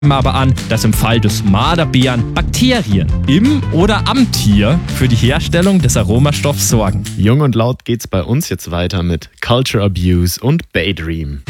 aber an, dass im Fall des Marderbären Bakterien im oder am Tier für die Herstellung des Aromastoffs sorgen. Jung und laut geht's bei uns jetzt weiter mit Culture Abuse und Baydream.